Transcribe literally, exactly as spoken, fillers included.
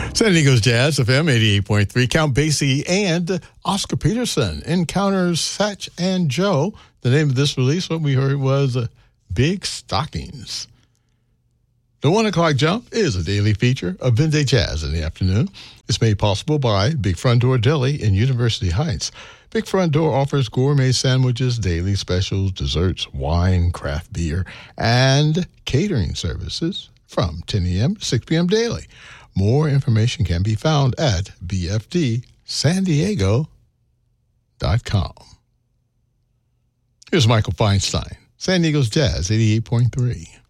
San Diego's Jazz F M eighty-eight point three. Count Basie and Oscar Peterson encounters Satch and Joe. The name of this release, what we heard, was uh, Big Stockings. The One O'Clock Jump is a daily feature of Vintage Jazz in the afternoon. It's made possible by Big Front Door Deli in University Heights. Big Front Door offers gourmet sandwiches, daily specials, desserts, wine, craft beer, and catering services from ten a.m. to six p.m. daily. More information can be found at b f d san diego dot com. Here's Michael Feinstein, San Diego's Jazz eighty-eight point three.